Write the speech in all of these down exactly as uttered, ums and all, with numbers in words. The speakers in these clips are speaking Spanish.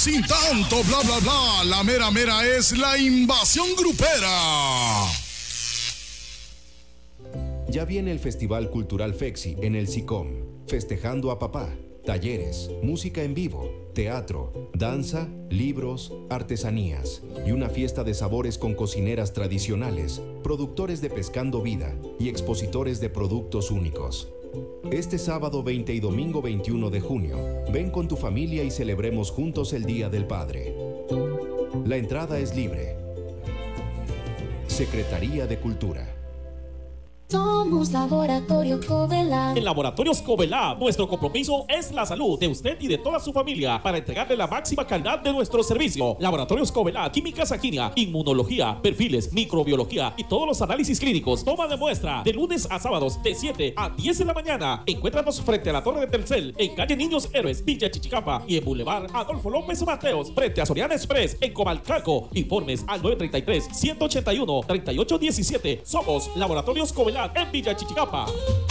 sin tanto bla bla bla, la mera mera es la invasión grupera. Ya viene el Festival Cultural Fexi en el SICOM, festejando a papá. Talleres, música en vivo, teatro, danza, libros, artesanías y una fiesta de sabores con cocineras tradicionales, productores de Pescando Vida y expositores de productos únicos. Este sábado veinte y domingo veintiuno de junio, ven con tu familia y celebremos juntos el Día del Padre. La entrada es libre. Secretaría de Cultura. Somos Laboratorio Covelar. En Laboratorios Covelar, nuestro compromiso es la salud de usted y de toda su familia para entregarle la máxima calidad de nuestro servicio. Laboratorios Covelar, química sanguínea, inmunología, perfiles, microbiología y todos los análisis clínicos. Toma de muestra de lunes a sábados de siete a diez de la mañana. Encuéntranos frente a la Torre de Telcel, en calle Niños Héroes, Villa Chichicapa, y en Boulevard Adolfo López Mateos, frente a Soriana Express, en Comalcalco. Informes al nueve tres tres, uno ocho uno, tres ocho uno siete. Somos Laboratorios Covelar en Villa Chichicapa.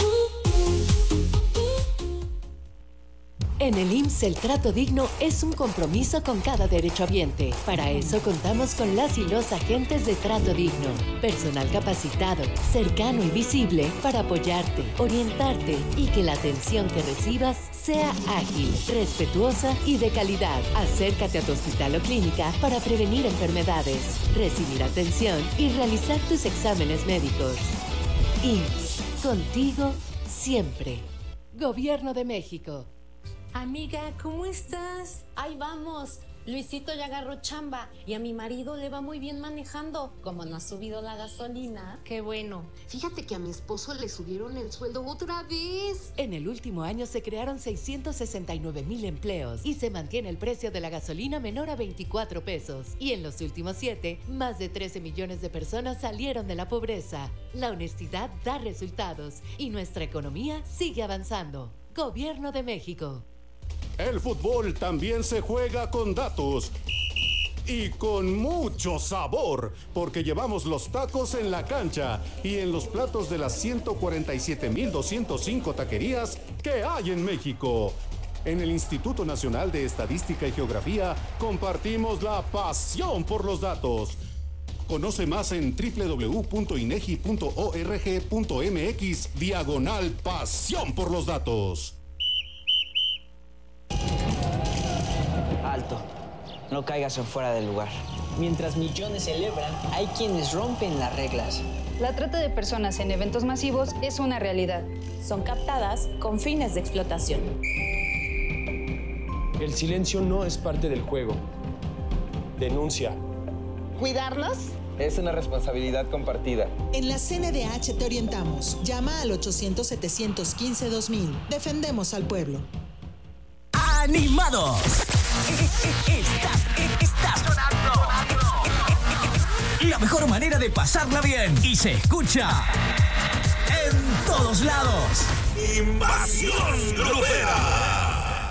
En el I M S S el trato digno es un compromiso con cada derechohabiente. Para eso contamos con las y los agentes de trato digno. Personal capacitado, cercano y visible para apoyarte, orientarte y que la atención que recibas sea ágil, respetuosa y de calidad. Acércate a tu hospital o clínica para prevenir enfermedades, recibir atención y realizar tus exámenes médicos. I M S S, contigo siempre. Gobierno de México. Amiga, ¿cómo estás? Ahí vamos. Luisito ya agarró chamba y a mi marido le va muy bien manejando, como no ha subido la gasolina. Qué bueno. Fíjate que a mi esposo le subieron el sueldo otra vez. En el último año se crearon seiscientos sesenta y nueve mil empleos y se mantiene el precio de la gasolina menor a veinticuatro pesos. Y en los últimos siete, más de trece millones de personas salieron de la pobreza. La honestidad da resultados y nuestra economía sigue avanzando. Gobierno de México. El fútbol también se juega con datos y con mucho sabor, porque llevamos los tacos en la cancha y en los platos de las ciento cuarenta y siete mil doscientos cinco taquerías que hay en México. En el Instituto Nacional de Estadística y Geografía compartimos la pasión por los datos. Conoce más en doble u doble u doble u punto inegi punto org punto mx diagonal pasión por los datos. Alto, no caigas en fuera del lugar. Mientras millones celebran, hay quienes rompen las reglas. La trata de personas en eventos masivos es una realidad. Son captadas con fines de explotación. El silencio no es parte del juego. Denuncia. ¿Cuidarnos? Es una responsabilidad compartida. En la C N D H te orientamos. Llama al ochocientos, setecientos quince, dos mil. Defendemos al pueblo. ¡Animados! Estás, estás sonando. La mejor manera de pasarla bien y se escucha en todos lados. Invasión Grupera.